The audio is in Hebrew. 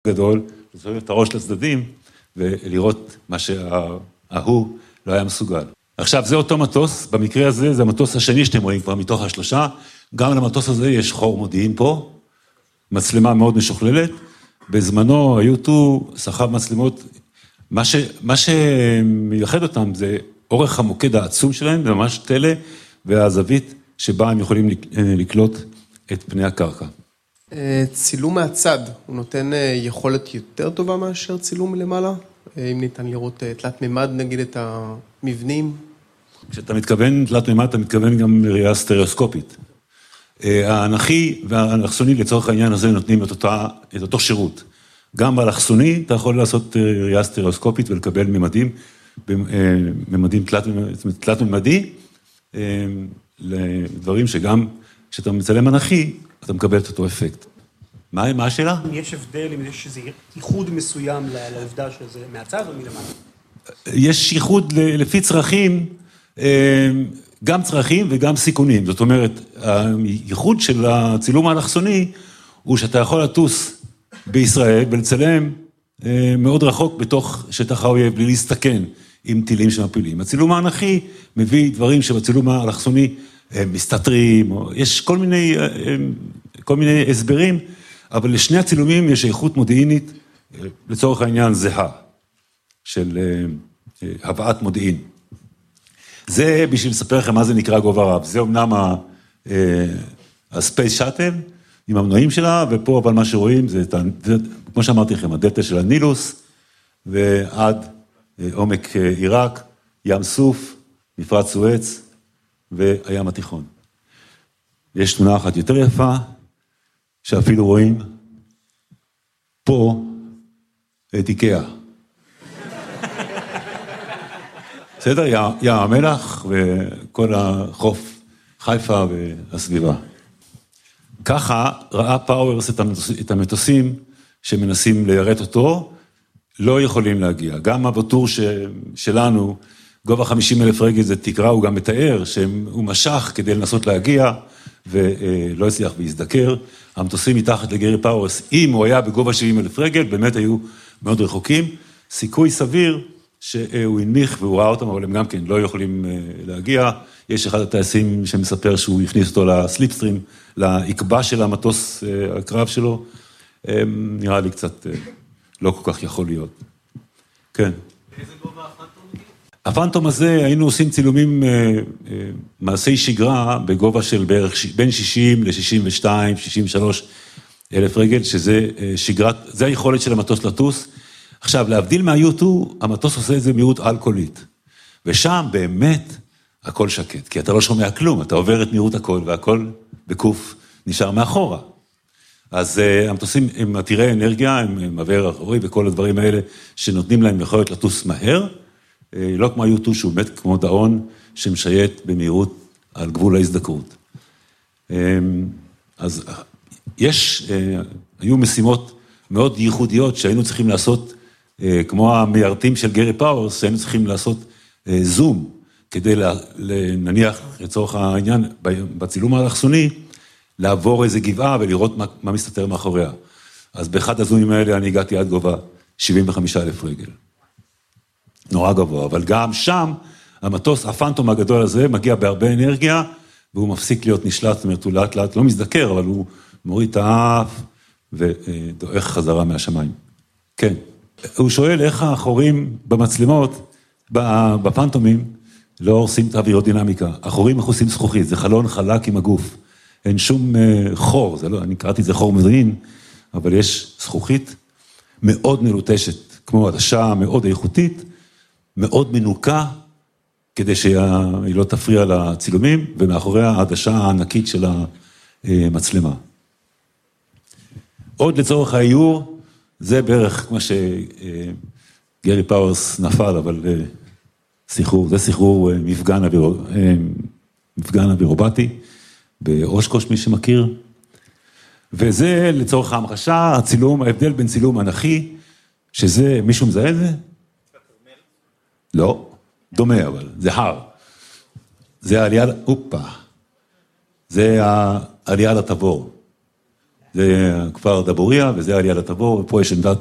גדול, לסובב את הראש לצדדים, ולראות מה שההוא לא היה מסוגל. עכשיו, זה אותו מטוס, במקרה הזה, זה המטוס השני שאתם רואים כבר מתוך השלושה, גם למטוס הזה יש חור מודיעין פה, מצלמה מאוד משוכללת, בזמנו היוטו סחב מצלמות, מה שמייחד אותם זה אורך המוקד העצום שלהם, זה ממש טלה, והזווית שבה הם יכולים לקלוט את פני הקרקע. צילום מהצד, הוא נותן יכולת יותר טובה מאשר צילום מלמעלה? אם ניתן לראות תלת מימד, נגיד את המבנים? כשאתה מתכוון תלת מימד, אתה מתכוון גם לראייה סטריאוסקופית. האנכי והאלכסוני לצורך העניין הזה נותנים את אותו שירות. גם באלכסוני אתה יכול לעשות ראייה סטריאוסקופית ולקבל ממדים, ממדים תלת ממדי, לדברים שגם כשאתה מצלם אנכי, אתה מקבל את אותו אפקט. מה השאלה? יש הבדל, אם יש איזה ייחוד מסוים לעובדה שזה מהצד או מלמעלה? יש ייחוד לפי צרכים, גם צרכים וגם סיכונים. זאת אומרת, הייחוד של הצילום האלכסוני הוא שאתה יכול לטוס בישראל ולצלם מאוד רחוק בתוך שטח האויב, בלי להסתכן עם טילים שמפילים. הצילום האנכי מביא דברים שבצילום האלכסוני מסתתרים, יש כל מיני הסברים, אבל לשני הצילומים יש איכות מודיעינית, לצורך העניין זהה, של הבאת מודיעין. זה בשביל לספר לכם מה זה נקרא גובה רב. זה אומנם הספייס שאטל, עם המנועים שלה, ופה אבל מה שרואים זה, כמו שאמרתי לכם, הדלתה של הנילוס, ועד עומק עיראק, ים סוף, מפרץ סואץ, והים התיכון. יש תמונה אחת יותר יפה, שאפילו רואים פה את איקאה. בסדר? ים המלח וכל החוף חיפה והסביבה. ככה ראה פאוורס את המטוסים שמנסים ליירט אותו, לא יכולים להגיע. גם בטור שלנו, גובה 50,000 רגל זה תקרה, הוא גם מתאר שהוא משך כדי לנסות להגיע, ולא הצליח והזדקר. המטוסים מתחת לגרי פאוורס, אם הוא היה בגובה 70,000 רגל, באמת היו מאוד רחוקים. סיכוי סביר שהוא הנמיך והוא ראה אותם, אבל הם גם כן לא יכולים להגיע. יש אחד הטייסים שמספר שהוא הכניס אותו לסליפסטרים, לעקבה של המטוס הקרב שלו. נראה לי קצת לא כל כך יכול להיות. כן. איזה גובה הפנטום? הפנטום הזה, היינו עושים צילומים מעשי שגרה בגובה של בערך בין 60 ל-62, 63 אלף רגל, שזה שגרת, זה היכולת של המטוס לטוס. עכשיו, להבדיל מהיוטו, המטוס עושה את זה מהירות אלכוהולית. ושם באמת הכל שקט, כי אתה לא שומע כלום, אתה עובר את מהירות הכל, והכל בקוף נשאר מאחורה. אז המטוסים הם עתירי אנרגיה, הם מעבר אחורי וכל הדברים האלה שנותנים להם יכולת לטוס מהר, לא כמו היוטו שהוא באמת כמו דאון שמשייט במהירות על גבול ההזדקרות. אז היו משימות מאוד ייחודיות שהיינו צריכים לעשות, כמו המיירטים של גרי פאוורס, שהיינו צריכים לעשות זום, כדי נניח לצורך העניין בצילום האלכסוני, לעבור איזה גבעה ולראות מה מסתתר מאחוריה. אז באחד הזומים האלה אני הגעתי עד גובה 75,000 רגל. נורא גבוה, אבל גם שם המטוס, הפנטום הגדול הזה, מגיע בהרבה אנרגיה, והוא מפסיק להיות נשלט, זאת אומרת, הוא לאט לאט לא מזדקר, אבל הוא מוריד את האף ודועך חזרה מהשמיים. כן. הוא שואל איך החורים במצלמות, בפנטומים, לא עושים את האווירודינמיקה. החורים מכוסים זכוכית, זה חלון חלק עם הגוף. אין שום חור, זה לא, אני קראתי את זה חור מודיעין, אבל יש זכוכית מאוד מלוטשת, כמו עדשה מאוד איכותית, מאוד מנוקה, כדי שהיא לא תפריע לצילומים, ומאחוריה העדשה הענקית של המצלמה. עוד לצורך האיור, זה בערך כמו שגרי פאוורס נפל, אבל זה סחרור מפגן אווירובטי, באושקוש מי שמכיר, וזה לצורך ההמחשה, הצילום, ההבדל בין צילום אנכי, שזה, מישהו מזהה את זה? לא, דומה אבל, זה הר. זה העלייה, זה העלייה לתבור. זה כפר דבוריה, וזה עלייה לתבור, ופה יש עמדת